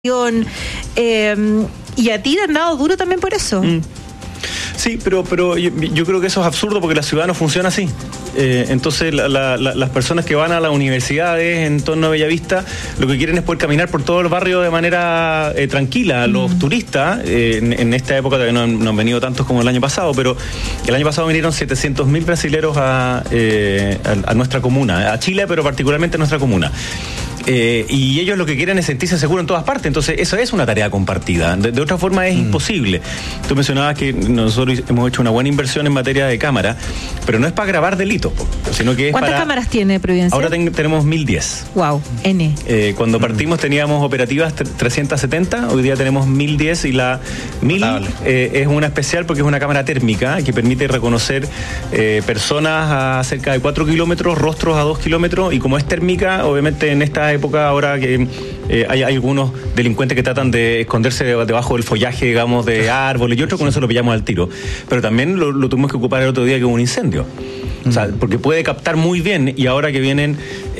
y a ti te han dado duro también por eso. Sí, pero yo creo que eso es absurdo porque la ciudad no funciona así. Entonces las personas que van a las universidades en torno a Bellavista lo que quieren es poder caminar por todo el barrio de manera tranquila. Los turistas, en esta época todavía no han venido tantos como el año pasado, pero el año pasado vinieron 700.000 brasileros a nuestra comuna, a Chile, pero particularmente a nuestra comuna. Y ellos lo que quieren es sentirse seguros en todas partes. Entonces eso es una tarea compartida, de otra forma es imposible. Tú mencionabas que nosotros hemos hecho una buena inversión en materia de cámara, pero no es para grabar delitos, sino que es ¿Cuántas cámaras tiene Providencia? Ahora tenemos 1010. Wow, N. Cuando partimos teníamos operativas 370, hoy día tenemos 1010 y la 1000 es una especial porque es una cámara térmica que permite reconocer personas a cerca de 4 kilómetros, rostros a 2 kilómetros, y como es térmica, obviamente en esta época ahora que hay algunos delincuentes que tratan de esconderse debajo del follaje, digamos, de árboles y otros, con eso lo pillamos al tiro. Pero también lo tuvimos que ocupar el otro día que hubo un incendio. O sea, porque puede captar muy bien, y ahora que vienen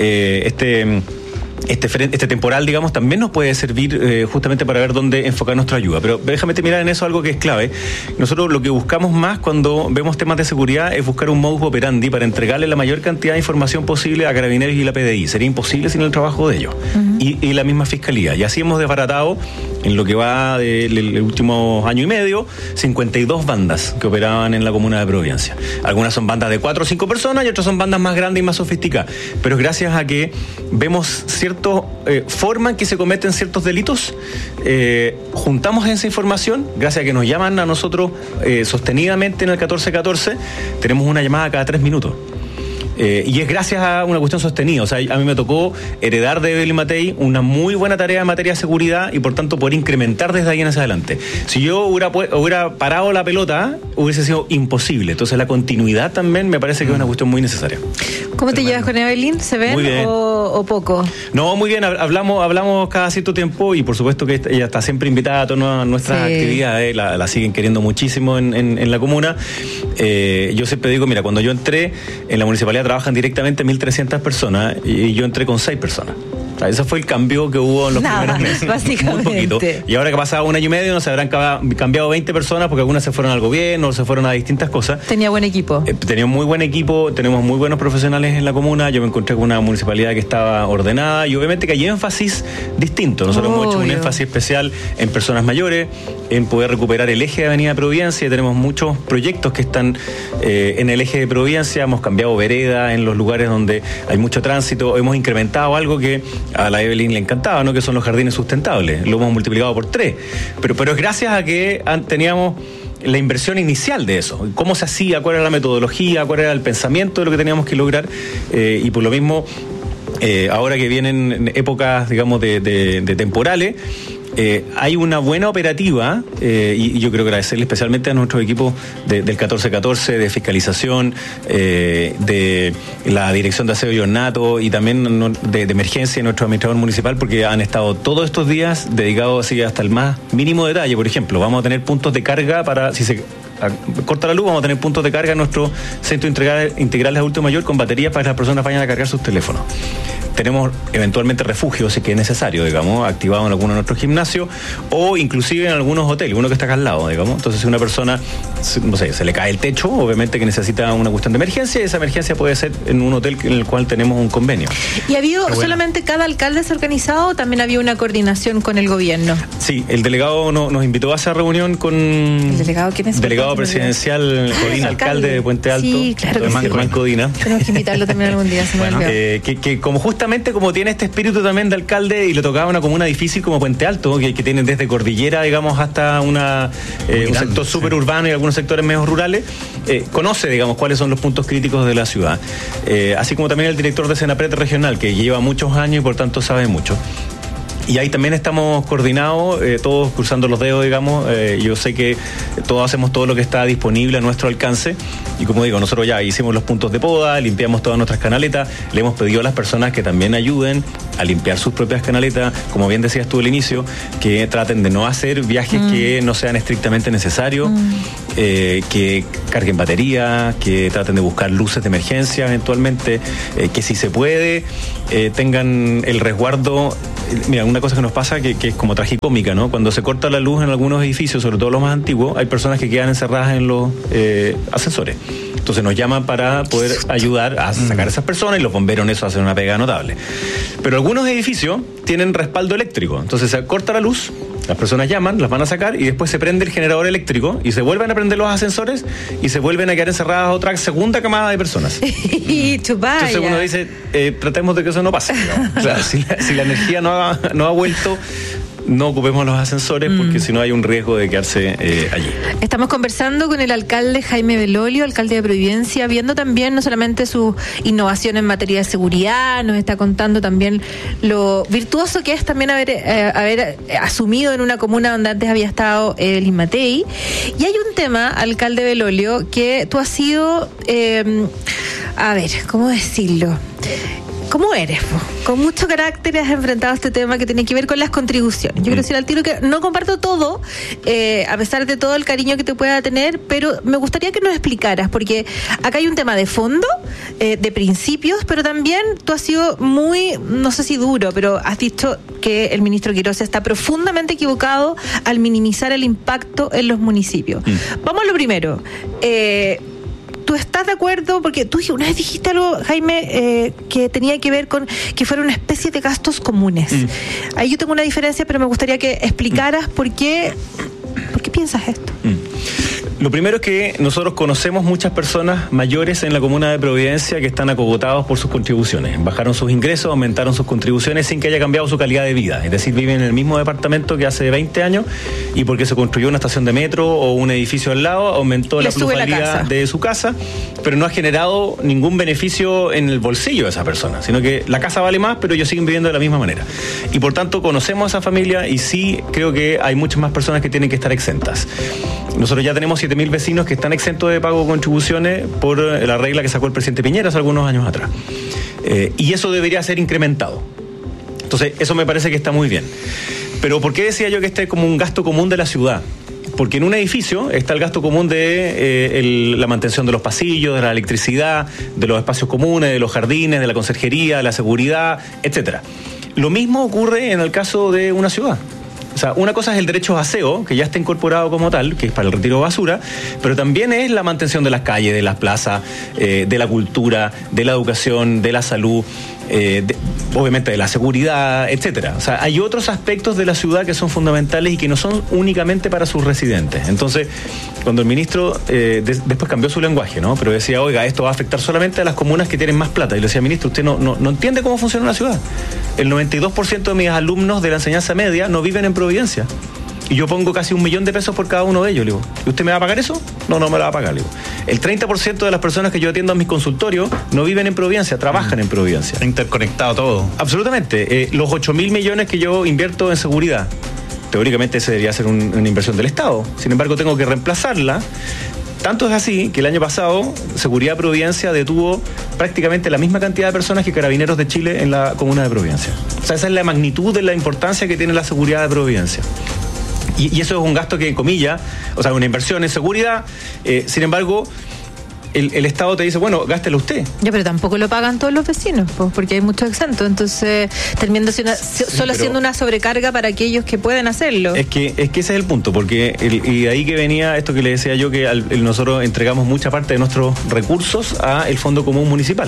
este temporal, digamos, también nos puede servir justamente para ver dónde enfocar nuestra ayuda. Pero déjame terminar en eso algo que es clave. Nosotros lo que buscamos más cuando vemos temas de seguridad es buscar un modus operandi para entregarle la mayor cantidad de información posible a Carabineros y la PDI. Sería imposible sin el trabajo de ellos. Y la misma Fiscalía. Y así hemos desbaratado, en lo que va del último año y medio, 52 bandas que operaban en la comuna de Providencia. Algunas son bandas de 4 o 5 personas y otras son bandas más grandes y más sofisticadas. Pero es gracias a que vemos forma en que se cometen ciertos delitos, juntamos esa información, gracias a que nos llaman a nosotros sostenidamente en el 1414, tenemos una llamada cada 3 minutos. Y es gracias a una cuestión sostenida. O sea, a mí me tocó heredar de Evelyn Matei una muy buena tarea en materia de seguridad y por tanto poder incrementar desde ahí en hacia adelante. Si yo hubiera parado la pelota, hubiese sido imposible. Entonces la continuidad también me parece que es una cuestión muy necesaria. ¿Cómo te llevas con Evelyn? ¿Se ven o poco? No, muy bien, hablamos cada cierto tiempo y por supuesto que ella está siempre invitada a todas nuestras actividades, la siguen queriendo muchísimo en la comuna. Yo siempre digo, mira, cuando yo entré en la municipalidad trabajan directamente 1.300 personas y yo entré con 6 personas. Ese fue el cambio que hubo en los primeros meses. Básicamente. Muy poquito. Y ahora que ha pasado un año y medio, nos habrán cambiado 20 personas porque algunas se fueron al gobierno, se fueron a distintas cosas. Tenía buen equipo. Tenía muy buen equipo, tenemos muy buenos profesionales en la comuna. Yo me encontré con una municipalidad que estaba ordenada y obviamente que hay énfasis distinto. Nosotros hemos hecho un énfasis especial en personas mayores, en poder recuperar el eje de Avenida Providencia. Tenemos muchos proyectos que están en el eje de Providencia. Hemos cambiado veredas en los lugares donde hay mucho tránsito. Hemos incrementado algo que a la Evelyn le encantaba, ¿no? Que son los jardines sustentables. Lo hemos multiplicado por 3. Pero es gracias a que teníamos la inversión inicial de eso. ¿Cómo se hacía? ¿Cuál era la metodología? ¿Cuál era el pensamiento de lo que teníamos que lograr? Y por lo mismo, ahora que vienen épocas, digamos, de temporales, hay una buena operativa y yo quiero agradecerle especialmente a nuestros equipos del 1414, de fiscalización, de la dirección de aseo y ornato y también de emergencia, nuestro administrador municipal, porque han estado todos estos días dedicados así hasta el más mínimo detalle. Por ejemplo, vamos a tener puntos de carga para, si se corta la luz, vamos a tener puntos de carga en nuestro centro integral de adulto mayor con baterías para que las personas vayan a cargar sus teléfonos. Tenemos eventualmente refugios, si que es necesario, digamos, activados en alguno de nuestros gimnasios o inclusive en algunos hoteles, uno que está acá al lado, digamos. Entonces, si una persona, no sé, se le cae el techo, obviamente que necesita una cuestión de emergencia, y esa emergencia puede ser en un hotel en el cual tenemos un convenio. ¿Y ha habido solamente cada alcalde se ha organizado o también había una coordinación con el gobierno? Sí, el delegado nos invitó a esa reunión con... ¿El delegado quién es? Delegado presidencial, Codina, alcalde de Puente Alto. Sí, claro. Germán Codina. Tenemos que invitarlo también algún día. Que como justamente como tiene este espíritu también de alcalde y le tocaba una comuna difícil como Puente Alto, que tienen desde cordillera, digamos, hasta un sector súper urbano y algunos sectores medio rurales, conoce, digamos, cuáles son los puntos críticos de la ciudad. Así como también el director de Senapred regional, que lleva muchos años y por tanto sabe mucho. Y ahí también estamos coordinados, todos cruzando los dedos, digamos. Yo sé que todos hacemos todo lo que está disponible a nuestro alcance. Y como digo, nosotros ya hicimos los puntos de poda, limpiamos todas nuestras canaletas. Le hemos pedido a las personas que también ayuden a limpiar sus propias canaletas. Como bien decías tú al inicio, que traten de no hacer viajes que no sean estrictamente necesarios, que carguen batería, que traten de buscar luces de emergencia eventualmente, que si se puede, tengan el resguardo. Mira, una cosa que nos pasa que es como tragicómica, ¿no? Cuando se corta la luz en algunos edificios, sobre todo los más antiguos, hay personas que quedan encerradas en los ascensores. Entonces nos llaman para poder ayudar a sacar a esas personas y los bomberos en eso hacen una pega notable. Pero algunos edificios tienen respaldo eléctrico, entonces se corta la luz, las personas llaman, las van a sacar y después se prende el generador eléctrico y se vuelven a prender los ascensores y se vuelven a quedar encerradas otra segunda camada de personas. Entonces uno dice, tratemos de que eso no pase. Claro, si la energía no ha vuelto, no ocupemos los ascensores porque si no hay un riesgo de quedarse allí. Estamos conversando con el alcalde Jaime Belolio, alcalde de Providencia, viendo también no solamente su innovación en materia de seguridad, nos está contando también lo virtuoso que es también haber asumido en una comuna donde antes había estado Evelyn Matei. Y hay un tema, alcalde Belolio, que tú has sido, a ver, ¿cómo decirlo? ¿Cómo eres? Con mucho carácter has enfrentado este tema que tiene que ver con las contribuciones. Yo quiero decir al tiro que no comparto todo, a pesar de todo el cariño que te pueda tener, pero me gustaría que nos explicaras, porque acá hay un tema de fondo, de principios, pero también tú has sido muy, no sé si duro, pero has dicho que el ministro Quiroz está profundamente equivocado al minimizar el impacto en los municipios. Vamos a lo primero. ¿Tú estás de acuerdo? Porque tú una vez dijiste algo, Jaime, que tenía que ver con que fuera una especie de gastos comunes. Ahí yo tengo una diferencia, pero me gustaría que explicaras por qué piensas esto. Lo primero es que nosotros conocemos muchas personas mayores en la comuna de Providencia que están acogotados por sus contribuciones. Bajaron sus ingresos, aumentaron sus contribuciones sin que haya cambiado su calidad de vida. Es decir, viven en el mismo departamento que hace 20 años y porque se construyó una estación de metro o un edificio al lado, aumentó la plusvalía de su casa, pero no ha generado ningún beneficio en el bolsillo de esa persona, sino que la casa vale más, pero ellos siguen viviendo de la misma manera. Y por tanto, conocemos a esa familia y sí creo que hay muchas más personas que tienen que estar exentas. Nosotros ya tenemos 7.000 vecinos que están exentos de pago de contribuciones por la regla que sacó el presidente Piñera hace algunos años atrás. Y eso debería ser incrementado. Entonces, eso me parece que está muy bien. Pero ¿por qué decía yo que este es como un gasto común de la ciudad? Porque en un edificio está el gasto común de la mantención de los pasillos, de la electricidad, de los espacios comunes, de los jardines, de la conserjería, de la seguridad, etcétera. Lo mismo ocurre en el caso de una ciudad. O sea, una cosa es el derecho a aseo, que ya está incorporado como tal, que es para el retiro de basura, pero también es la mantención de las calles, de las plazas, de la cultura, de la educación, de la salud, obviamente de la seguridad, etcétera. O sea, hay otros aspectos de la ciudad que son fundamentales y que no son únicamente para sus residentes. Entonces, cuando el ministro después cambió su lenguaje, ¿no? Pero decía, oiga, esto va a afectar solamente a las comunas que tienen más plata. Y le decía, ministro, usted no entiende cómo funciona una ciudad. El 92% de mis alumnos de la enseñanza media no viven en Providencia. Y yo pongo casi 1 millón de pesos por cada uno de ellos. Le digo, ¿y usted me va a pagar eso? No me lo va a pagar. Le digo, el 30% de las personas que yo atiendo en mis consultorios no viven en Providencia, trabajan en Providencia. Está interconectado todo. Absolutamente. Los 8.000 millones que yo invierto en seguridad, teóricamente ese debería ser una inversión del Estado. Sin embargo, tengo que reemplazarla. Tanto es así que el año pasado Seguridad Providencia detuvo prácticamente la misma cantidad de personas que Carabineros de Chile en la comuna de Providencia. O sea, esa es la magnitud de la importancia que tiene la seguridad de Providencia. Y eso es un gasto que, en comillas, o sea, una inversión en seguridad. Sin embargo, el Estado te dice, bueno, gástelo usted. Ya, pero tampoco lo pagan todos los vecinos, pues, porque hay muchos exentos. Entonces, termina siendo una sobrecarga para aquellos que pueden hacerlo. Es que ese es el punto, porque y de ahí que venía esto que le decía yo, que nosotros entregamos mucha parte de nuestros recursos al Fondo Común Municipal.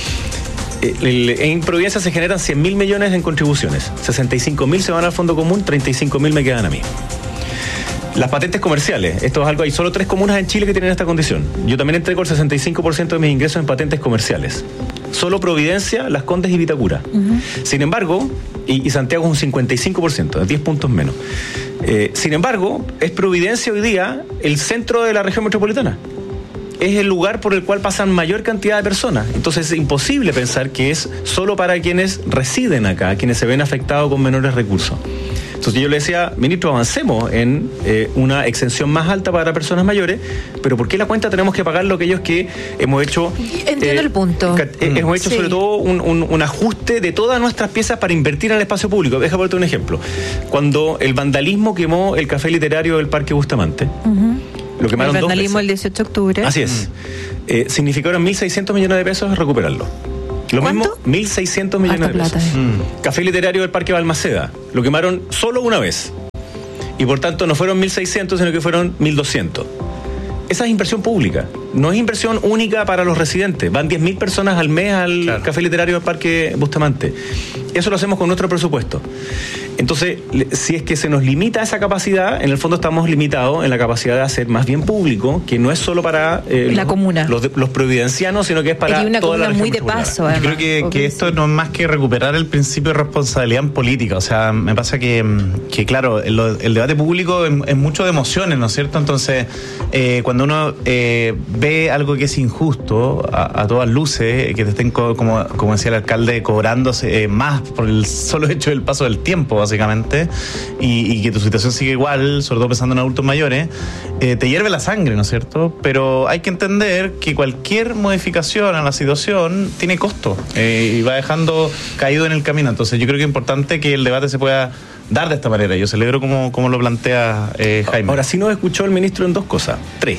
En Providencia se generan 100.000 millones en contribuciones. 65.000 se van al Fondo Común, 35.000 me quedan a mí. Las patentes comerciales, esto es algo, hay solo 3 comunas en Chile que tienen esta condición. Yo también entrego el 65% de mis ingresos en patentes comerciales. Solo Providencia, Las Condes y Vitacura. Sin embargo, y Santiago es un 55%, 10 puntos menos. Sin embargo, es Providencia hoy día el centro de la región metropolitana. Es el lugar por el cual pasan mayor cantidad de personas. Entonces es imposible pensar que es solo para quienes residen acá, quienes se ven afectados con menores recursos. Entonces yo le decía, ministro, avancemos en una exención más alta para personas mayores, pero ¿por qué la cuenta tenemos que pagar lo que ellos que hemos hecho? Entiendo el punto. Hemos hecho sobre todo un ajuste de todas nuestras piezas para invertir en el espacio público. Déjame ponerte un ejemplo. Cuando el vandalismo quemó el café literario del Parque Bustamante, lo quemaron 2 veces. El vandalismo el 18 de octubre. Así es. Significaron 1.600 millones de pesos recuperarlo. Lo ¿Cuánto? mismo, 1.600 millones de pesos. Café literario del Parque Balmaceda, lo quemaron solo una vez. Y por tanto no fueron 1.600, sino que fueron 1.200. Esa es inversión pública, no es inversión única para los residentes. Van 10.000 personas al mes al Café Literario del Parque Bustamante. Eso lo hacemos con nuestro presupuesto. Entonces, si es que se nos limita esa capacidad, en el fondo estamos limitados en la capacidad de hacer más bien público, que no es solo para la comuna, los providencianos, sino que es para toda la región muy de paso. Además, yo creo que esto no es más que recuperar el principio de responsabilidad en política. O sea, me pasa que claro, el debate público es mucho de emociones, ¿no es cierto? Entonces, cuando uno ve algo que es injusto, a todas luces, que te estén, como decía el alcalde, cobrándose más por el solo hecho del paso del tiempo, básicamente, y que tu situación sigue igual, sobre todo pensando en adultos mayores, te hierve la sangre, ¿no es cierto? Pero hay que entender que cualquier modificación a la situación tiene costo y va dejando caído en el camino. Entonces yo creo que es importante que el debate se pueda dar de esta manera. Yo celebro como lo plantea Jaime. Ahora sí nos escuchó el ministro en dos cosas, tres.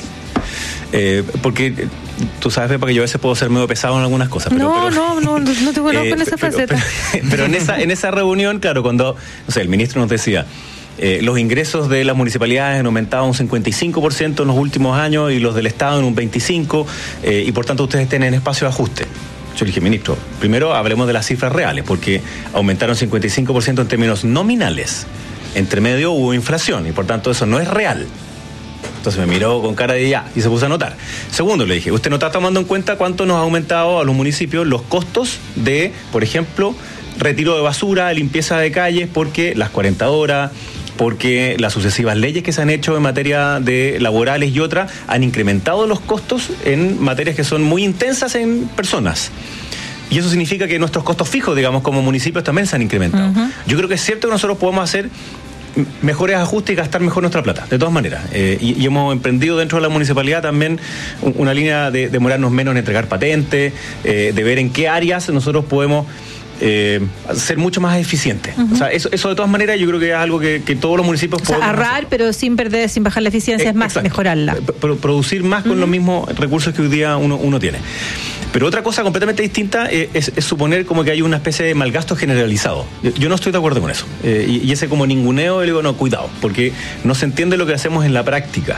Porque tú sabes, Pepa, que yo a veces puedo ser medio pesado en algunas cosas. No te conozco en esa faceta. Pero en esa reunión, claro, cuando, no sé, el ministro nos decía, los ingresos de las municipalidades han aumentado un 55% en los últimos años y los del Estado en un 25%, y por tanto ustedes tienen espacio de ajuste. Yo le dije, ministro, primero hablemos de las cifras reales, porque aumentaron 55% en términos nominales. Entre medio hubo inflación y por tanto eso no es real. Entonces me miró con cara de ya y se puso a anotar. Segundo, le dije, usted no está tomando en cuenta cuánto nos ha aumentado a los municipios los costos de, por ejemplo, retiro de basura, limpieza de calles, porque las 40 horas, porque las sucesivas leyes que se han hecho en materia de laborales y otras han incrementado los costos en materias que son muy intensas en personas. Y eso significa que nuestros costos fijos, digamos, como municipios también se han incrementado. Yo creo que es cierto que nosotros podemos hacer mejores ajustes y gastar mejor nuestra plata, de todas maneras. Y hemos emprendido dentro de la municipalidad también una línea de demorarnos menos en entregar patentes, de ver en qué áreas nosotros podemos ser mucho más eficientes. O sea, eso de todas maneras yo creo que es algo que todos los municipios podemos ahorrar, hacer. Pero sin bajar la eficiencia, es más, mejorarla. Producir más con los mismos recursos que hoy día uno tiene. Pero otra cosa completamente distinta es suponer como que hay una especie de malgasto generalizado. Yo no estoy de acuerdo con eso. Y ese como ninguneo, le digo, no, cuidado, porque no se entiende lo que hacemos en la práctica.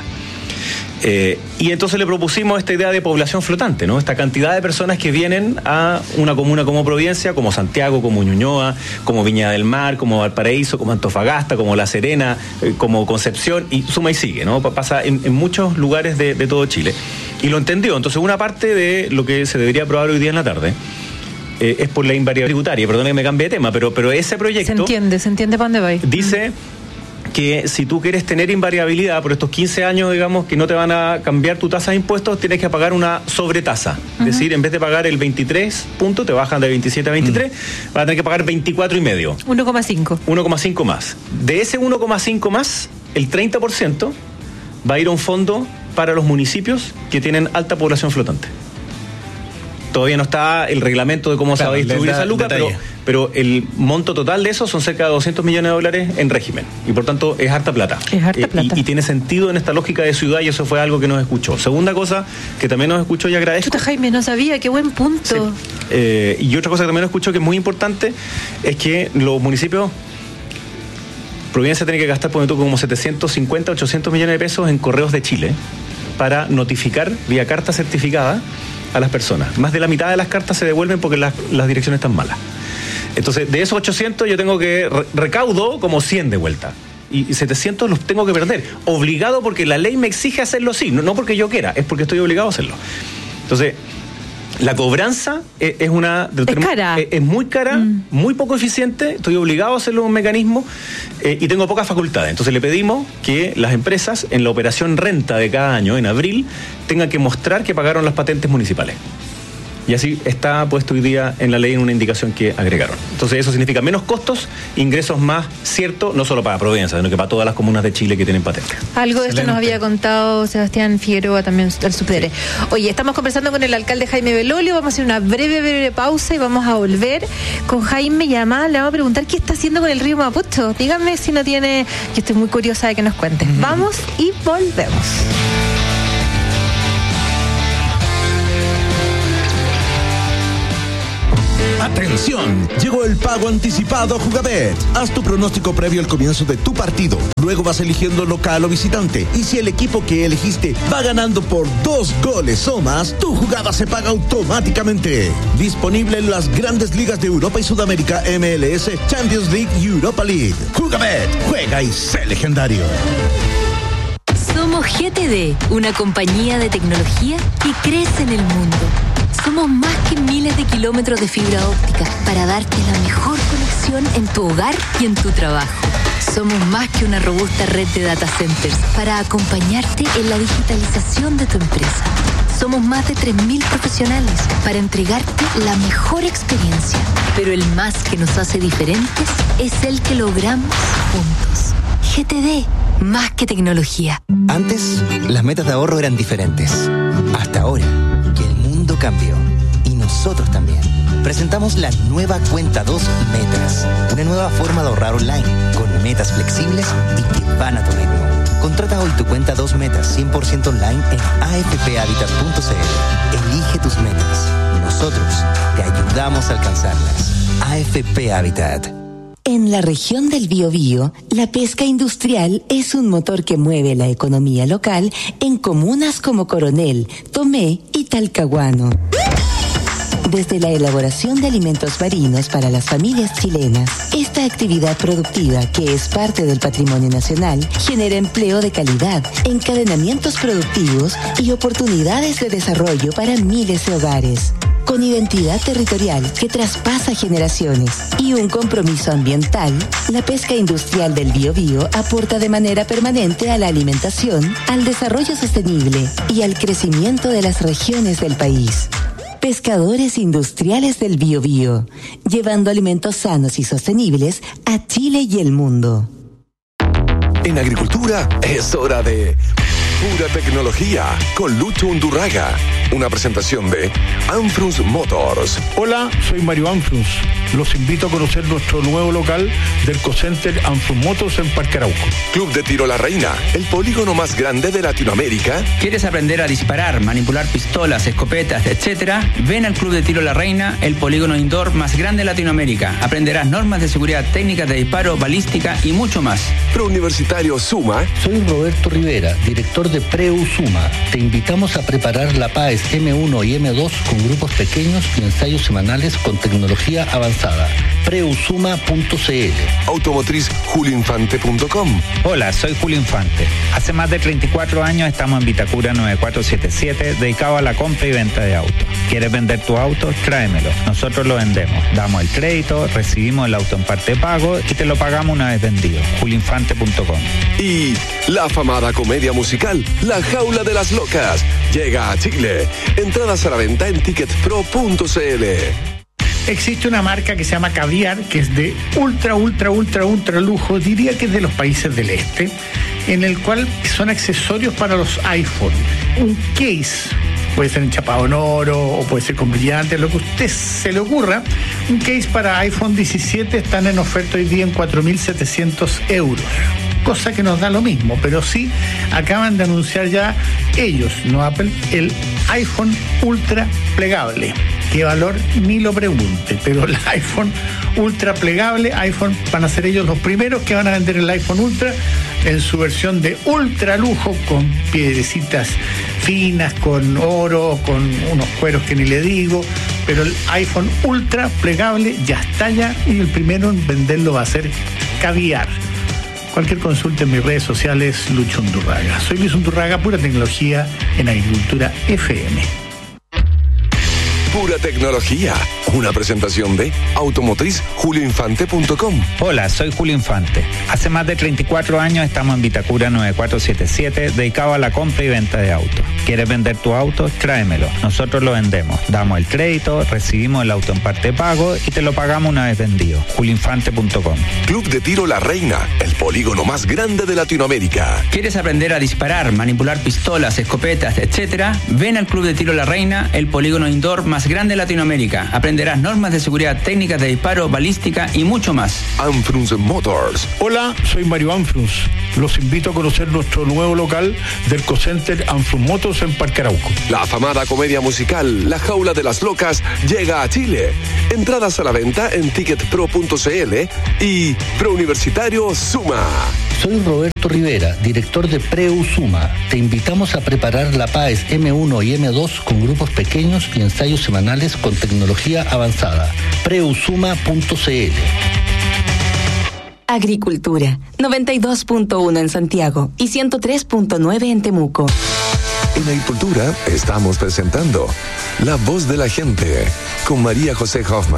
Y entonces le propusimos esta idea de población flotante, ¿no? Esta cantidad de personas que vienen a una comuna como Providencia, como Santiago, como Ñuñoa, como Viña del Mar, como Valparaíso, como Antofagasta, como La Serena, como Concepción, y suma y sigue, ¿no? Pasa en muchos lugares de todo Chile. Y lo entendió. Entonces, una parte de lo que se debería aprobar hoy día en la tarde es por la invariabilidad tributaria. Perdón que me cambie de tema, pero ese proyecto... Se entiende para dónde va. Dice que si tú quieres tener invariabilidad por estos 15 años, digamos, que no te van a cambiar tu tasa de impuestos, tienes que pagar una sobretasa. Es decir, en vez de pagar el 23 punto, te bajan de 27 a 23, vas a tener que pagar 24,5. 1,5 más. De ese 1,5 más, el 30% va a ir a un fondo para los municipios que tienen alta población flotante. Todavía no está el reglamento de cómo se va a distribuir esa luca, pero el monto total de eso son cerca de $200 millones en régimen. Y por tanto es harta plata. Y tiene sentido en esta lógica de ciudad, y eso fue algo que nos escuchó. Segunda cosa que también nos escuchó y agradezco. Chuta, Jaime, no sabía, qué buen punto. Sí. Y otra cosa que también nos escuchó que es muy importante es que los municipios... Providencia tiene que gastar, por ejemplo, como 750, 800 millones de pesos en correos de Chile para notificar vía carta certificada a las personas. Más de la mitad de las cartas se devuelven porque las direcciones están malas. Entonces, de esos 800 yo tengo que recaudo como 100 de vuelta. Y 700 los tengo que perder. Obligado porque la ley me exige hacerlo así. No porque yo quiera, es porque estoy obligado a hacerlo. Entonces... La cobranza es cara. Es muy cara, muy poco eficiente, estoy obligado a hacerlo en un mecanismo y tengo pocas facultades. Entonces le pedimos que las empresas en la operación renta de cada año, en abril, tengan que mostrar que pagaron las patentes municipales. Y así está puesto hoy día en la ley en una indicación que agregaron. Entonces eso significa menos costos, ingresos más ciertos, no solo para Providencia, sino que para todas las comunas de Chile que tienen patente. Algo de esto nos había contado Sebastián Figueroa, también el subdere. Sí. Oye, estamos conversando con el alcalde Jaime Belolio, vamos a hacer una breve pausa y vamos a volver con Jaime y además le vamos a preguntar qué está haciendo con el río Mapocho. Díganme si no tiene... Yo estoy muy curiosa de que nos cuente. Vamos y volvemos. ¡Atención! Llegó el pago anticipado a Jugabet. Haz tu pronóstico previo al comienzo de tu partido. Luego vas eligiendo local o visitante. Y si el equipo que elegiste va ganando por 2 goles o más, tu jugada se paga automáticamente. Disponible en las grandes ligas de Europa y Sudamérica, MLS, Champions League y Europa League. Jugabet, juega y sé legendario. Somos GTD, una compañía de tecnología que crece en el mundo. Somos más que miles de kilómetros de fibra óptica para darte la mejor conexión en tu hogar y en tu trabajo. Somos más que una robusta red de data centers para acompañarte en la digitalización de tu empresa. Somos más de 3.000 profesionales para entregarte la mejor experiencia. Pero el más que nos hace diferentes es el que logramos juntos. GTD, más que tecnología. Antes, las metas de ahorro eran diferentes. Hasta ahora, que el mundo cambió. Y nosotros también. Presentamos la nueva Cuenta 2 Metas. Una nueva forma de ahorrar online, con metas flexibles y que van a tu ritmo. Contrata hoy tu Cuenta 2 Metas 100% online en afphabitat.cl. Elige tus metas. Nosotros te ayudamos a alcanzarlas. AFP Habitat. En la región del Biobío, la pesca industrial es un motor que mueve la economía local en comunas como Coronel, Tomé y Talcahuano. Desde la elaboración de alimentos marinos para las familias chilenas, esta actividad productiva, que es parte del patrimonio nacional, genera empleo de calidad, encadenamientos productivos y oportunidades de desarrollo para miles de hogares. Con identidad territorial que traspasa generaciones y un compromiso ambiental, la pesca industrial del Biobío aporta de manera permanente a la alimentación, al desarrollo sostenible y al crecimiento de las regiones del país. Pescadores industriales del Biobío, llevando alimentos sanos y sostenibles a Chile y el mundo. En agricultura es hora de Pura Tecnología con Lucho Undurraga. Una presentación de Anfrus Motors. Hola, soy Mario Anfrus. Los invito a conocer nuestro nuevo local del Ecocenter Anfrus Motors en Parque Arauco. Club de Tiro La Reina, el polígono más grande de Latinoamérica. ¿Quieres aprender a disparar, manipular pistolas, escopetas, etcétera? Ven al Club de Tiro La Reina, el polígono indoor más grande de Latinoamérica. Aprenderás normas de seguridad, técnicas de disparo, balística y mucho más. Prouniversitario Suma. Soy Roberto Rivera, director de Preu Suma. Te invitamos a preparar la PAES M1 y M2 con grupos pequeños y ensayos semanales con tecnología avanzada. Preusuma.cl. Automotriz julioinfante.com. Hola, soy Julio Infante. Hace más de 34 años estamos en Vitacura 9477, dedicado a la compra y venta de autos. ¿Quieres vender tu auto? Tráemelo. Nosotros lo vendemos. Damos el crédito, recibimos el auto en parte de pago y te lo pagamos una vez vendido. julioinfante.com. Y la afamada comedia musical La Jaula de las Locas llega a Chile. Entradas a la venta en ticketpro.cl. Existe una marca que se llama Caviar, que es de ultra lujo, diría que es de los países del este, en el cual son accesorios para los iPhone. Un case, puede ser enchapado en oro o puede ser con brillantes, lo que a usted se le ocurra. Un case para iPhone 17 están en oferta hoy día en 4.700 euros. Cosa que nos da lo mismo, pero sí acaban de anunciar ya ellos, no Apple, el iPhone Ultra plegable. ¿Qué valor? Ni lo pregunte, pero el iPhone Ultra plegable, iPhone, van a ser ellos los primeros que van a vender el iPhone Ultra en su versión de ultra lujo, con piedrecitas finas, con oro, con unos cueros que ni le digo, pero el iPhone Ultra plegable ya está ya, y el primero en venderlo va a ser Caviar. Cualquier consulta en mis redes sociales, Lucho Undurraga. Soy Luis Undurraga, Pura Tecnología en Agricultura FM. Pura Tecnología, una presentación de Automotriz julioinfante.com. Hola, soy Julio Infante. Hace más de 34 años estamos en Vitacura 9477, dedicado a la compra y venta de autos. ¿Quieres vender tu auto? Tráemelo. Nosotros lo vendemos. Damos el crédito, recibimos el auto en parte de pago y te lo pagamos una vez vendido. julioinfante.com. Club de Tiro La Reina, el polígono más grande de Latinoamérica. ¿Quieres aprender a disparar, manipular pistolas, escopetas, etcétera? Ven al Club de Tiro La Reina, el polígono indoor más más grande de Latinoamérica. Aprenderás normas de seguridad, técnicas de disparo, balística y mucho más. Anfrunz Motors. Hola, soy Mario Anfrunz. Los invito a conocer nuestro nuevo local del Cocenter Anfrunz Motors en Parque Arauco. La afamada comedia musical La Jaula de las Locas llega a Chile. Entradas a la venta en ticketpro.cl y Prouniversitario Suma. Soy Roberto Rivera, director de Preusuma. Te invitamos a preparar la PAES M1 y M2 con grupos pequeños y ensayos semanales con tecnología avanzada. Preusuma.cl. Agricultura, 92.1 en Santiago y 103.9 en Temuco. En Agricultura estamos presentando La Voz de la Gente con María José Hoffman.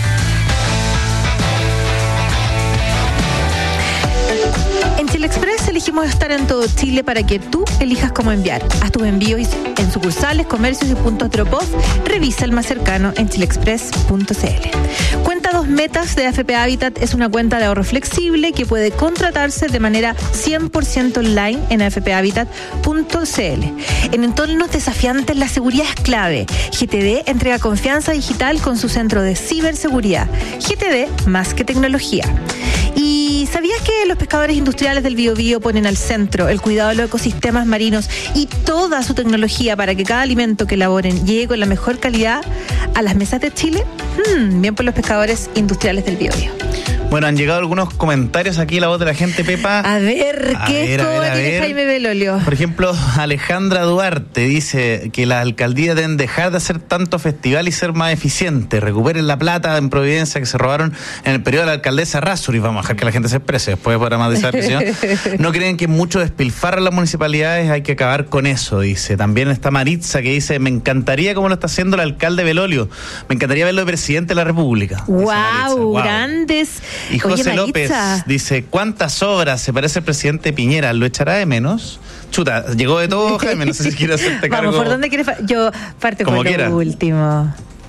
En Chile Express elegimos estar en todo Chile para que tú elijas cómo enviar. Haz tus envíos en sucursales, comercios y puntos Drop-Off. Revisa el más cercano en chileexpress.cl. Cuenta 2 metas de AFP Habitat es una cuenta de ahorro flexible que puede contratarse de manera 100% online en afphabitat.cl. En entornos desafiantes la seguridad es clave. GTD entrega confianza digital con su centro de ciberseguridad. GTD más que tecnología. ¿Y sabías que los pescadores industriales del Biobío ponen al centro el cuidado de los ecosistemas marinos y toda su tecnología para que cada alimento que elaboren llegue con la mejor calidad a las mesas de Chile? Bien por los pescadores industriales del Biobío. Bueno, han llegado algunos comentarios aquí en La Voz de la Gente, Pepa. A ver, ¿qué tiene Jaime Belolio? Por ejemplo, Alejandra Duarte dice que las alcaldías deben dejar de hacer tanto festival y ser más eficientes. Recuperen la plata en Providencia que se robaron en el periodo de la alcaldesa Razzuri. Vamos a dejar que la gente se exprese después para más de esa presión. No creen que mucho despilfarro en las municipalidades, hay que acabar con eso, dice. También está Maritza que dice, me encantaría como lo está haciendo el alcalde Belolio. Me encantaría verlo de presidente de la República. Wow, grandes. Y José López dice, ¿cuántas obras se parece el presidente Piñera? ¿Lo echará de menos? Chuta, llegó de todo, Jaime, no sé si quiere hacerte cargo. Vamos, ¿por dónde quieres? Yo parto por lo último.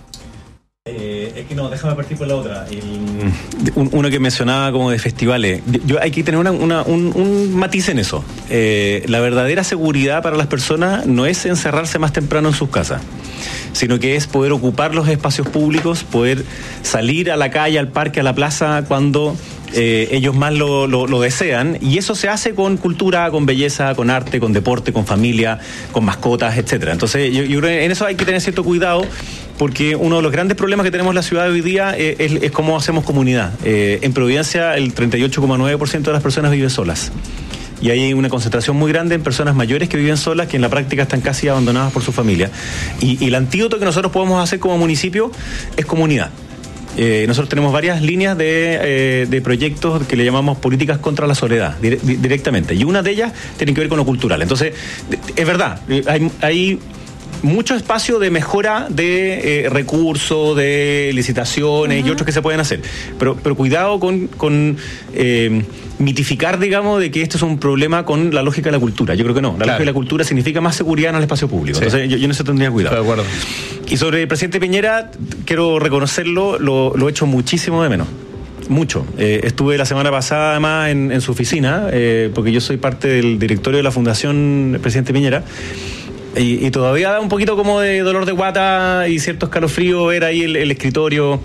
Es que no, déjame partir por la otra. Uno que mencionaba como de festivales. Hay que tener un matiz en eso. La verdadera seguridad para las personas no es encerrarse más temprano en sus casas, sino que es poder ocupar los espacios públicos, poder salir a la calle, al parque, a la plaza cuando ellos más lo desean, y eso se hace con cultura, con belleza, con arte, con deporte, con familia, con mascotas, etcétera. Entonces yo creo que en eso hay que tener cierto cuidado, porque uno de los grandes problemas que tenemos en la ciudad hoy día es cómo hacemos comunidad. En Providencia el 38,9% de las personas viven solas. Y hay una concentración muy grande en personas mayores que viven solas, que en la práctica están casi abandonadas por su familia. Y el antídoto que nosotros podemos hacer como municipio es comunidad. Nosotros tenemos varias líneas de proyectos que le llamamos políticas contra la soledad, directamente. Y una de ellas tiene que ver con lo cultural. Entonces, es verdad, hay mucho espacio de mejora de recursos, de licitaciones y otros que se pueden hacer. Pero cuidado con mitificar, digamos, de que esto es un problema con la lógica de la cultura. Yo creo que no. La lógica de la cultura significa más seguridad en el espacio público. Sí. Entonces, yo en eso tendría cuidado. Estoy de acuerdo. Y sobre el presidente Piñera, quiero reconocerlo, lo echo muchísimo de menos. Mucho. Estuve la semana pasada además en su oficina, porque yo soy parte del directorio de la Fundación Presidente Piñera. Y todavía da un poquito como de dolor de guata y cierto escalofrío ver ahí el escritorio,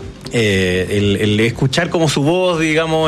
el escuchar como su voz, digamos,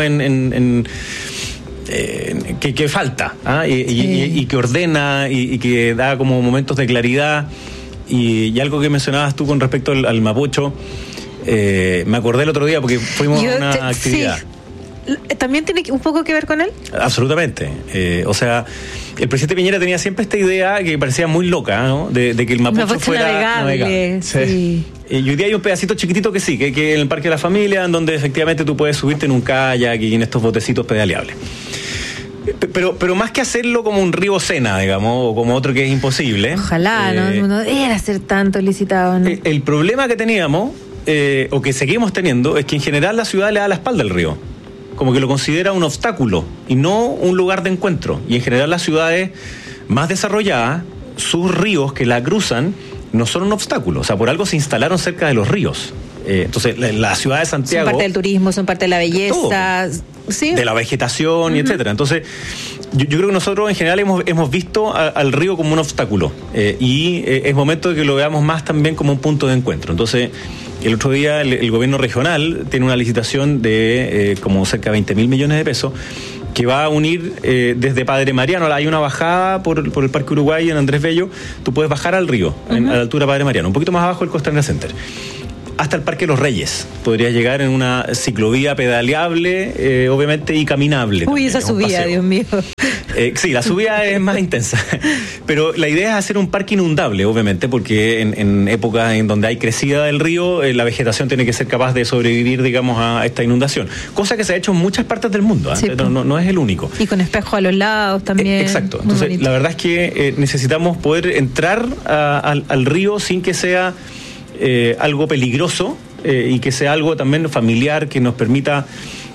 que falta, y que ordena y que da como momentos de claridad. Y algo que mencionabas tú con respecto al Mapocho, me acordé el otro día porque fuimos a una actividad. Sí. ¿También tiene un poco que ver con él? Absolutamente. O sea, el presidente Piñera tenía siempre esta idea que parecía muy loca, ¿no? De que el Mapocho fuera navegable. Sí. Y hoy día hay un pedacito chiquitito que sí, que en el Parque de la Familia, en donde efectivamente tú puedes subirte en un kayak y en estos botecitos pedaleables. Pero más que hacerlo como un río Sena, digamos, o como otro que es imposible. Ojalá, no era ser tanto licitado, ¿no? El problema que teníamos, o que seguimos teniendo, es que en general la ciudad le da la espalda al río. Como que lo considera un obstáculo y no un lugar de encuentro. Y en general las ciudades más desarrolladas, sus ríos que la cruzan no son un obstáculo. O sea, por algo se instalaron cerca de los ríos. Entonces, la ciudad de Santiago... Son parte del turismo, son parte de la belleza... ¿Sí? De la vegetación y etcétera. Entonces, yo creo que nosotros en general hemos visto al río como un obstáculo y es momento de que lo veamos más también como un punto de encuentro. Entonces, el otro día el gobierno regional tiene una licitación de como cerca de 20.000 millones de pesos que va a unir desde Padre Mariano. Hay una bajada por el Parque Uruguay en Andrés Bello. Tú puedes bajar al río, a la altura de Padre Mariano, un poquito más abajo del Costanera Center, hasta el Parque Los Reyes. Podrías llegar en una ciclovía pedaleable, obviamente, y caminable. Uy, esa subida, Dios mío. Sí, la subida es más intensa. Pero la idea es hacer un parque inundable, obviamente, porque en épocas en donde hay crecida del río, la vegetación tiene que ser capaz de sobrevivir, digamos, a esta inundación. Cosa que se ha hecho en muchas partes del mundo, sí, no es el único. Y con espejos a los lados también. Exacto. Entonces, la verdad es que necesitamos poder entrar al río sin que sea algo peligroso y que sea algo también familiar que nos permita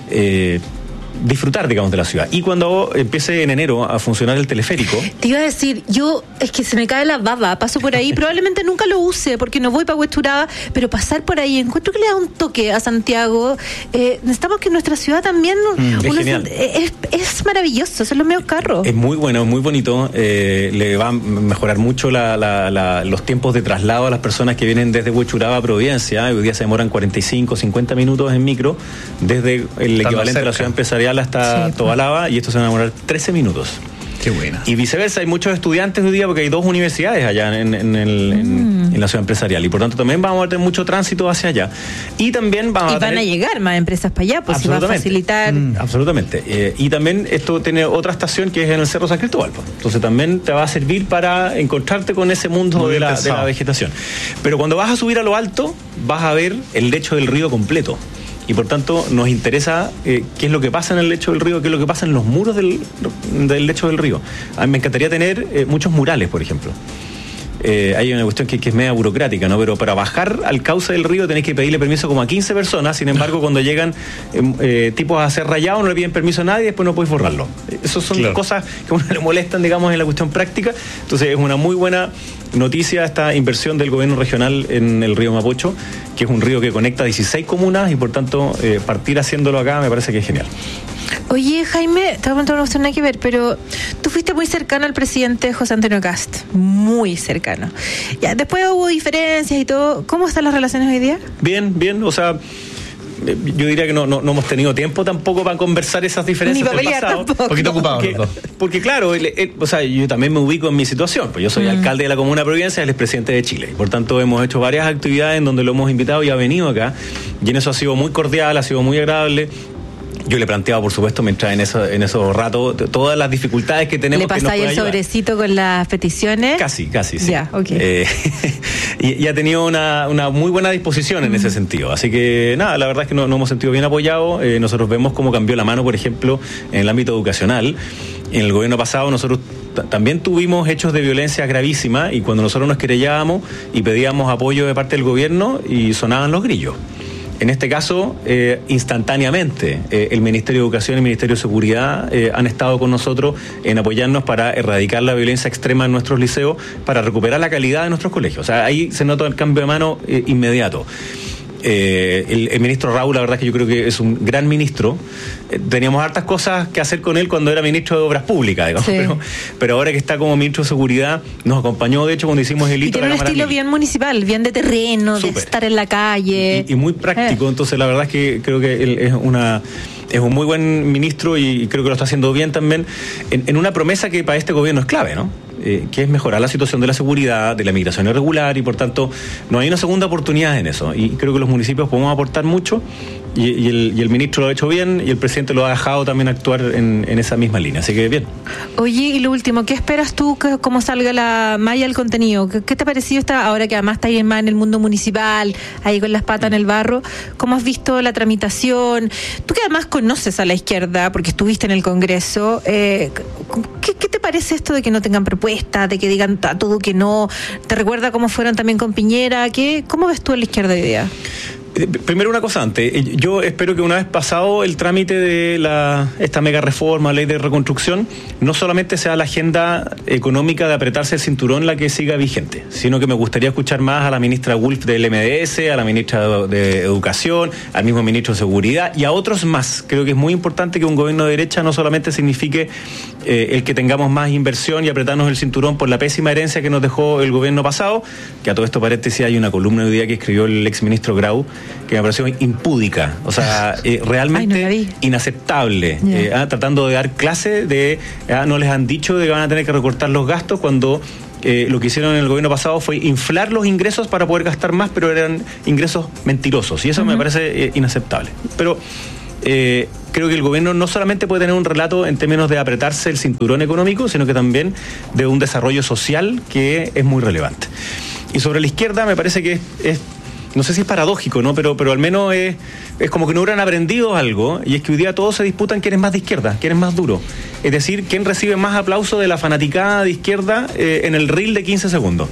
disfrutar, digamos, de la ciudad. Y cuando empiece en enero a funcionar el teleférico... Te iba a decir, yo, es que se me cae la baba, paso por ahí, probablemente nunca lo use porque no voy para Huechuraba, pero pasar por ahí, encuentro que le da un toque a Santiago. Necesitamos que nuestra ciudad también... Es maravilloso, son los medios carros. Es muy bueno, es muy bonito, le va a mejorar mucho los tiempos de traslado a las personas que vienen desde Huechuraba a Providencia. Hoy día se demoran 45, 50 minutos en micro, desde el equivalente a la ciudad empresarial hasta Tobalaba, y esto se va a demorar 13 minutos. Qué buena. Y viceversa, hay muchos estudiantes hoy día porque hay 2 universidades allá en la ciudad empresarial, y por tanto también vamos a tener mucho tránsito hacia allá. Y también van a llegar más empresas para allá, pues si va a facilitar. Absolutamente. Y también esto tiene otra estación que es en el Cerro San Cristóbal. Entonces también te va a servir para encontrarte con ese mundo de la vegetación. Pero cuando vas a subir a lo alto, vas a ver el lecho del río completo. Y por tanto nos interesa qué es lo que pasa en el lecho del río, qué es lo que pasa en los muros del lecho del río. A mí me encantaría tener muchos murales, por ejemplo. Hay una cuestión que es media burocrática, ¿no? Pero para bajar al cauce del río tenés que pedirle permiso como a 15 personas. Sin embargo, cuando llegan tipos a hacer rayado, no le piden permiso a nadie y después no podéis borrarlo. Esas son cosas que a uno le molestan, digamos, en la cuestión práctica. Entonces es una muy buena noticia esta inversión del gobierno regional en el río Mapocho, que es un río que conecta 16 comunas y por tanto partir haciéndolo acá me parece que es genial. Oye, Jaime, te voy a preguntar una cuestión, nada que ver, pero tú fuiste muy cercano al presidente José Antonio Kast, muy cercano. Ya, después hubo diferencias y todo. ¿Cómo están las relaciones hoy día? Bien, o sea, yo diría que no hemos tenido tiempo tampoco para conversar esas diferencias. Ni para pelear tampoco. Un poquito ocupado. Porque claro, o sea, yo también me ubico en mi situación, pues yo soy alcalde de la Comuna de Providencia, él es presidente de Chile. Por tanto, hemos hecho varias actividades en donde lo hemos invitado y ha venido acá, y en eso ha sido muy cordial, ha sido muy agradable. Yo le planteaba, por supuesto, mientras en esos ratos, todas las dificultades que tenemos. ¿Le pasáis el sobrecito con las peticiones? Casi, sí. Ya, ok. Y ha tenido una muy buena disposición en ese sentido. Así que, nada, la verdad es que nos hemos sentido bien apoyados. Nosotros vemos cómo cambió la mano, por ejemplo, en el ámbito educacional. En el gobierno pasado nosotros también tuvimos hechos de violencia gravísima, y cuando nosotros nos querellábamos y pedíamos apoyo de parte del gobierno, y sonaban los grillos. En este caso, instantáneamente, el Ministerio de Educación y el Ministerio de Seguridad han estado con nosotros en apoyarnos para erradicar la violencia extrema en nuestros liceos, para recuperar la calidad de nuestros colegios. O sea, ahí se nota el cambio de mano inmediato. El ministro Raúl, la verdad es que yo creo que es un gran ministro. Teníamos hartas cosas que hacer con él cuando era ministro de Obras Públicas, digamos, sí. Pero ahora que está como ministro de Seguridad, nos acompañó, de hecho, cuando hicimos el hito de la Cámara. Y tiene un estilo bien municipal, bien de terreno, de estar en la calle. Y muy práctico, entonces la verdad es que creo que él es un muy buen ministro, y creo que lo está haciendo bien también, en una promesa que para este gobierno es clave, ¿no? Que es mejorar la situación de la seguridad, de la migración irregular, y por tanto no hay una segunda oportunidad en eso, y creo que los municipios podemos aportar mucho, y el ministro lo ha hecho bien, y el presidente lo ha dejado también actuar en esa misma línea, así que bien. Oye, y lo último, ¿qué esperas tú cómo salga la malla del contenido? ¿Qué te ha parecido ahora que además está ahí más en el mundo municipal, ahí con las patas en el barro? ¿Cómo has visto la tramitación? Tú que además conoces a la izquierda, porque estuviste en el Congreso, ¿qué te parece esto de que no tengan propuestas, de que digan a todo que no? ¿Te recuerda cómo fueron también con Piñera? ¿Cómo ves tú a la izquierda hoy día? Primero una cosa antes, yo espero que una vez pasado el trámite de esta mega reforma, ley de reconstrucción, no solamente sea la agenda económica de apretarse el cinturón la que siga vigente, sino que me gustaría escuchar más a la ministra Wolf del MDS, a la ministra de Educación, al mismo ministro de Seguridad y a otros más. Creo que es muy importante que un gobierno de derecha no solamente signifique el que tengamos más inversión y apretarnos el cinturón por la pésima herencia que nos dejó el gobierno pasado, que a todo esto paréntesis hay una columna hoy día que escribió el exministro Grau, que me pareció impúdica, o sea, realmente inaceptable, tratando de dar clase de, no les han dicho de que van a tener que recortar los gastos cuando lo que hicieron en el gobierno pasado fue inflar los ingresos para poder gastar más, pero eran ingresos mentirosos, y eso me parece inaceptable. Pero creo que el gobierno no solamente puede tener un relato en términos de apretarse el cinturón económico, sino que también de un desarrollo social que es muy relevante. Y sobre la izquierda me parece que es no sé si es paradójico, ¿no? Pero al menos es como que no hubieran aprendido algo, y es que hoy día todos se disputan quién es más de izquierda, quién es más duro. Es decir, quién recibe más aplauso de la fanaticada de izquierda en el reel de 15 segundos.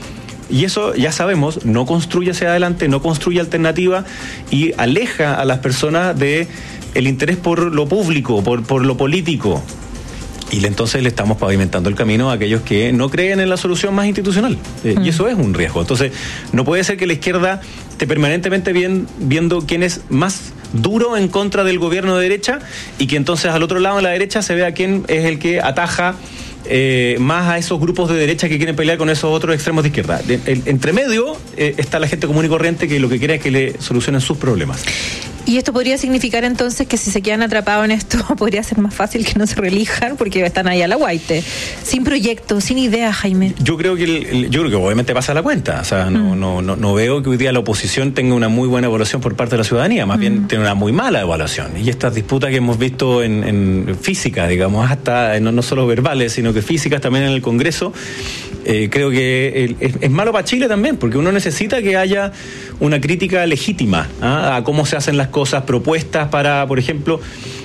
Y eso, ya sabemos, no construye hacia adelante, no construye alternativa y aleja a las personas de el interés por lo público, por lo político. Y entonces le estamos pavimentando el camino a aquellos que no creen en la solución más institucional. Y eso es un riesgo. Entonces, no puede ser que la izquierda esté permanentemente viendo quién es más duro en contra del gobierno de derecha y que entonces al otro lado de la derecha se vea quién es el que ataja más a esos grupos de derecha que quieren pelear con esos otros extremos de izquierda. Entre medio está la gente común y corriente que lo que quiere es que le solucionen sus problemas. Y esto podría significar entonces que si se quedan atrapados en esto, podría ser más fácil que no se reelijan porque están ahí a la guaite, sin proyecto, sin idea, Jaime. Yo creo que obviamente pasa la cuenta. O sea, no veo que hoy día la oposición tenga una muy buena evaluación por parte de la ciudadanía, más bien tiene una muy mala evaluación. Y estas disputas que hemos visto en física, digamos, hasta no solo verbales, sino que físicas también en el Congreso, creo que es malo para Chile también, porque uno necesita que haya una crítica legítima a cómo se hacen las cosas, propuestas para, por ejemplo,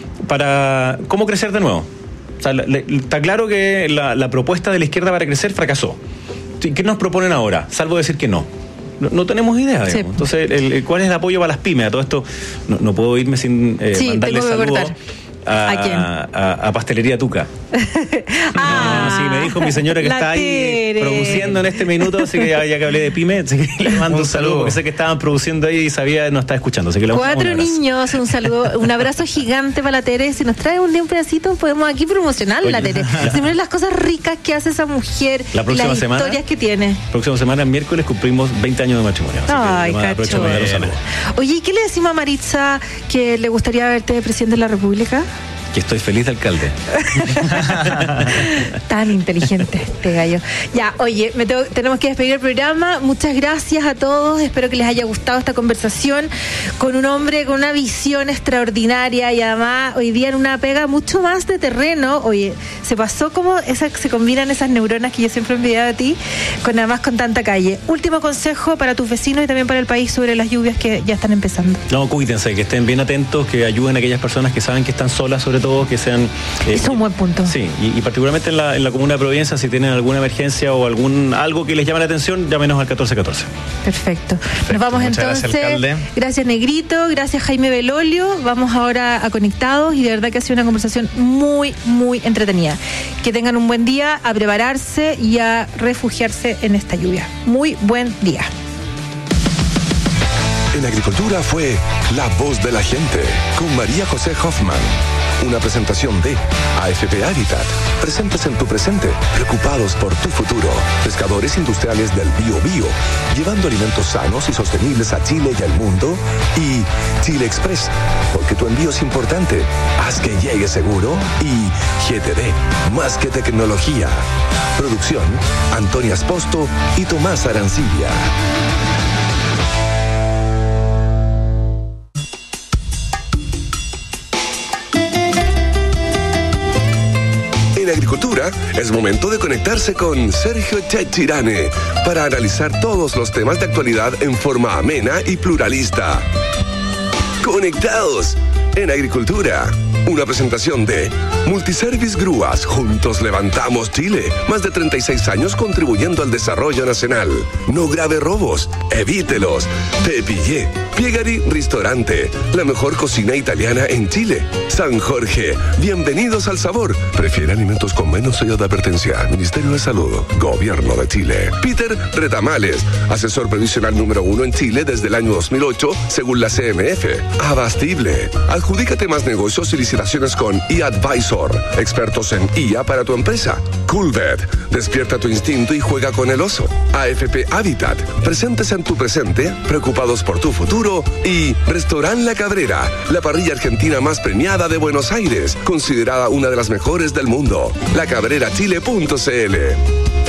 para cómo crecer de nuevo. O sea, está claro que la propuesta de la izquierda para crecer fracasó. ¿Qué nos proponen ahora? Salvo decir que no. No tenemos idea, digamos. Sí. Entonces, ¿cuál es el apoyo para las pymes? A todo esto no puedo irme sin mandarle saludos a Pastelería Tuca. Sí, me dijo mi señora que está ahí produciendo en este minuto, así que ya que hablé de pyme, así que le mando un saludo porque sé que estaban produciendo ahí y sabía no está escuchando, así que le 4 niños, un saludo, un abrazo gigante para la Tere. Si nos trae un día un pedacito podemos aquí promocionar la Tere. Si miren las cosas ricas que hace esa mujer, la próxima las semana, historias que tiene. Próxima semana, miércoles, cumplimos 20 años de matrimonio. Ay, cacho. Oye, ¿y qué le decimos a Maritza que le gustaría verte presidente de la República? Que estoy feliz de alcalde. Tan inteligente este gallo. Ya, oye, tenemos que despedir el programa. Muchas gracias a todos. Espero que les haya gustado esta conversación con un hombre con una visión extraordinaria y además hoy día en una pega mucho más de terreno. Oye, se pasó como se combinan esas neuronas que yo siempre he envidiado a ti, además con tanta calle. Último consejo para tus vecinos y también para el país sobre las lluvias que ya están empezando. No, cuídense, que estén bien atentos, que ayuden a aquellas personas que saben que están solas, sobre todo que sean... es un buen punto. Sí, y particularmente en la comuna de Providencia, si tienen alguna emergencia o algo que les llame la atención, llámenos al 1414. Perfecto. Nos vamos entonces. Gracias, Negrito, gracias, Jaime Belolio. Vamos ahora a Conectados y de verdad que ha sido una conversación muy, muy entretenida. Que tengan un buen día, a prepararse y a refugiarse en esta lluvia. Muy buen día. En Agricultura fue La Voz de la Gente con María José Hoffman. Una presentación de AFP Habitat. Presentes en tu presente, preocupados por tu futuro. Pescadores industriales del Biobío, llevando alimentos sanos y sostenibles a Chile y al mundo. Y Chile Express, porque tu envío es importante. Haz que llegue seguro. Y GTD, más que tecnología. Producción, Antonia Esposto y Tomás Arancibia. En Agricultura es momento de conectarse con Sergio Chechirane para analizar todos los temas de actualidad en forma amena y pluralista. Conectados en agricultura. Una presentación de Multiservice Grúas. Juntos levantamos Chile. Más de 36 años contribuyendo al desarrollo nacional. No grave robos. Evítelos. Te pillé. Piegari Ristorante. La mejor cocina italiana en Chile. San Jorge. Bienvenidos al sabor. Prefiere alimentos con menos sello de advertencia. Ministerio de Salud. Gobierno de Chile. Peter Retamales. Asesor previsional número 1 en Chile desde el año 2008, según la CMF. Abastible. Adjudícate más negocios y licitaciones con eAdvisor. Expertos en IA para tu empresa. Coolbet. Despierta tu instinto y juega con el oso. AFP Habitat. Presentes en tu presente, preocupados por tu futuro. Y Restaurant La Cabrera, la parrilla argentina más premiada de Buenos Aires, considerada una de las mejores del mundo. lacabrerachile.cl.